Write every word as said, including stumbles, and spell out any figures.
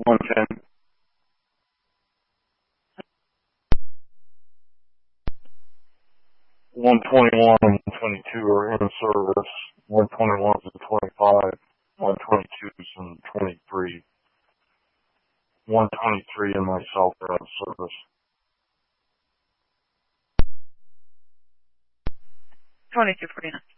one ten. one twenty-one and one twenty-two are in service. one twenty-ones and twenty-five. one twenty-twos and twenty-three. one twenty-three and myself are in service. twenty-two forty-nine.